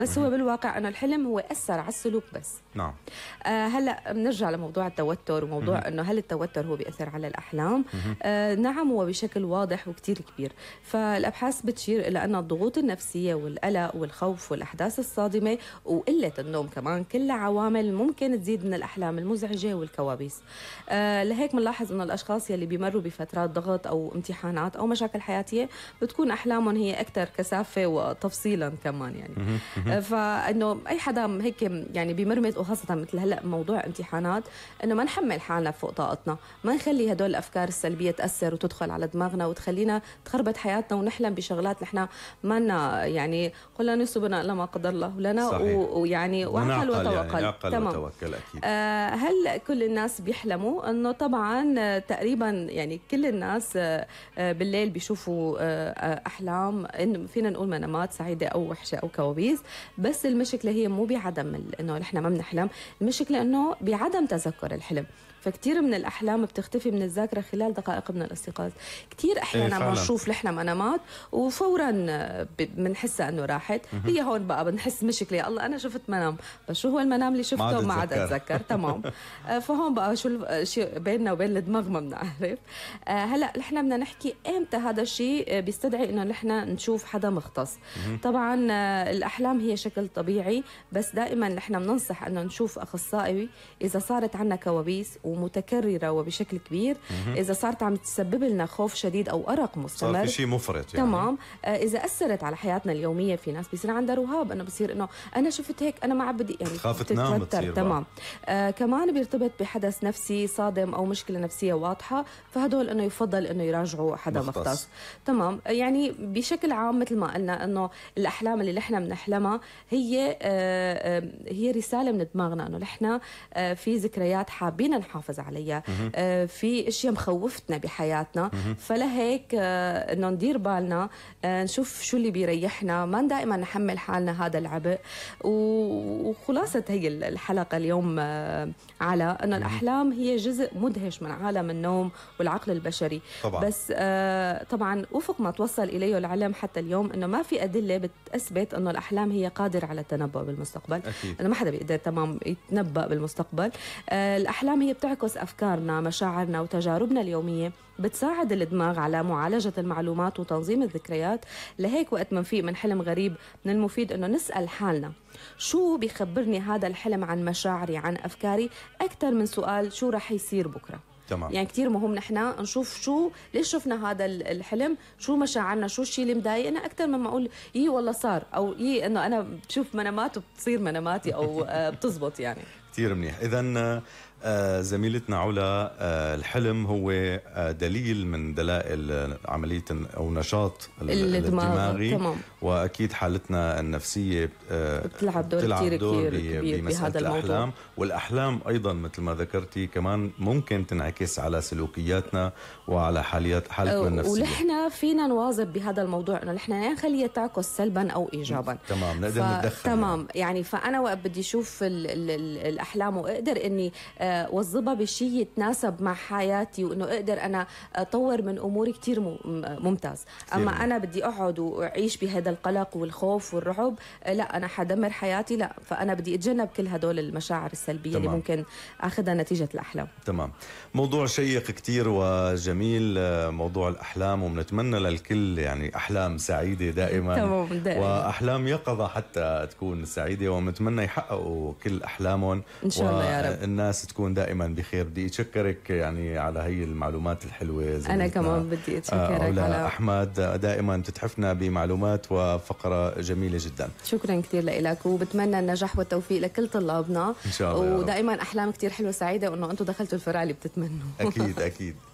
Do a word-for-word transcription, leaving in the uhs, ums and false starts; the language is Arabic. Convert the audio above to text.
بس هو بالواقع انه الحلم هو اثر على السلوك بس. نعم. آه هلا بنرجع لموضوع التوتر وموضوع مم. انه هل التوتر هو بيأثر على الاحلام؟ آه نعم، هو بشكل واضح وكتير كبير. فالابحاث بتشير الى ان الضغوط النفسيه والقلق والخوف والاحداث الصادمه وقله النوم كمان كلها عوامل ممكن تزيد من الاحلام المزعجه والكوابيس. آه لهيك بنلاحظ انه الاشخاص يلي بيمروا بفترات ضغط او امتحانات او مشاكل حياتيه بتكون احلامهم هي اكثر كثافه وتفصيلا كمان يعني. آه فانه اي حدا هيك يعني بيمرمز، وخاصه مثل هلا موضوع امتحانات، انه ما نحمل حالنا فوق طاقتنا، ما نخلي هدول الافكار السلبيه تاثر وتدخل على دماغنا وتخلينا تخربط حياتنا ونحلم بشغلات نحن ما لنا يعني قل لا نصيبنا الا ما قدر الله لنا. ويعني وعقل وتوكل. يعني تمام. وتوكل اكيد. آه هل كل الناس بيحلموا؟ انه طبعا آه تقريبا يعني كل الناس آه آه بالليل بيشوفوا آه احلام، إن فينا نقول منامات سعيده او وحشه او كوابيس، بس المشكله هي مو بعدم انه نحن ما بنحلم، المشكله انه بعدم تذكر الحلم. فكتير من الأحلام بتختفي من الذاكرة خلال دقائق من الاستيقاظ. كتير أحيانا إيه بنشوف نحن منامات وفورا بنحسها أنه راحت. هي هون بقى بنحس مشكلة، يا الله أنا شفت منام، بس شو هو المنام اللي شفته وما عاد أتذكر. تمام. فهون بقى شو الشيء بيننا وبين الدماغ ما بنعرف. هلا نحن بدنا نحكي إمتى هذا الشيء بيستدعي إنه نحن نشوف حدا مختص. طبعا الأحلام هي شكل طبيعي، بس دائما نحن بننصح إنه نشوف أخصائي إذا صارت عنا كوابيس ومتكررة وبشكل كبير، إذا صارت عم تسبب لنا خوف شديد أو أرق مستمر، صار في شيء مفرط يعني. تمام. آه إذا أثرت على حياتنا اليومية، في ناس بيصير عندها رهاب، أنه بصير إنه أنا شفت هيك أنا ما بدي يعني تخاف تنام بتصير. تمام. آه كمان بيرتبط بحدث نفسي صادم أو مشكلة نفسية واضحة، فهدول إنه يفضل إنه يراجعوا حدا مختص. مختص. تمام. يعني بشكل عام مثل ما قلنا إنه الأحلام اللي نحن بنحلمها هي آه آه هي رسالة من دماغنا إنه نحن آه في ذكريات حابين نحافظ عليها، آه في اشياء مخوفتنا بحياتنا. فلهيك آه انه ندير بالنا، آه نشوف شو اللي بيريحنا، ما دائما نحمل حالنا هذا العبء. وخلاصه هي الحلقه اليوم آه على انه الاحلام هي جزء مدهش من عالم النوم والعقل البشري طبعا. بس آه طبعا وفق ما توصل اليه العلم حتى اليوم انه ما في ادله بتثبت انه الاحلام هي قادره على التنبؤ بالمستقبل. أكيد. انه ما حدا بيقدر تمام يتنبأ بالمستقبل. آه الاحلام هي بتعكس أفكارنا، مشاعرنا وتجاربنا اليومية، بتساعد الدماغ على معالجة المعلومات وتنظيم الذكريات. لهيك وقت ما نفيق من حلم غريب من المفيد أنه نسأل حالنا شو بيخبرني هذا الحلم عن مشاعري عن أفكاري، أكثر من سؤال شو رح يصير بكرة. تمام. يعني كتير مهم نحن نشوف شو ليش شفنا هذا الحلم، شو مشاعرنا، شو الشيء اللي مضايقنا، اكثر مما اقول يي والله صار، او يي انه انا بشوف منامات وبتصير مناماتي او بتزبط يعني. كتير منيح. اذا آه زميلتنا علا، آه الحلم هو آه دليل من دلائل عملية أو نشاط الدماغي. تمام. وأكيد حالتنا النفسية آه بتلعب دور بتلعب كتير دور كبير بمسألة الأحلام. والأحلام أيضا مثل ما ذكرتي كمان ممكن تنعكس على سلوكياتنا وعلى حاليات حالتنا النفسية. ونحن فينا نواظب بهذا الموضوع انه نحن لا نخليها تعكس سلبا او ايجابا. تمام. نقدر نتدخل. تمام يعني. يعني فانا وقت بدي اشوف ال ال ال الاحلام واقدر اني وظبها بشيء يتناسب مع حياتي، وانه اقدر انا اطور من اموري، كتير ممتاز. اما كتير. انا بدي اقعد واعيش بهذا القلق والخوف والرعب، لا انا حدمر حياتي، لا. فانا بدي اتجنب كل هدول المشاعر السلبيه. تمام. اللي ممكن اخذها نتيجه الاحلام. تمام. موضوع شيق كتير وجميل موضوع الاحلام، وبنتمنى للكل يعني احلام سعيده دائما. تمام. دائما. واحلام يقظه حتى تكون سعيده، ونتمنى يحققوا كل احلامهم ان شاء الله يا رب. الناس تكون دائما بخير. بدي اتشكرك يعني على هي المعلومات الحلوه. انا كمان بدي اتشكرك على احمد، دائما بتتحفنا بمعلومات وفقره جميله جدا. شكرا كثير لك، وبتمنى النجاح والتوفيق لكل طلابنا ان شاء الله. ودائما احلام كثير حلوه سعيده، وانه انتم دخلتوا الفرع اللي بتتمنوا. اكيد اكيد.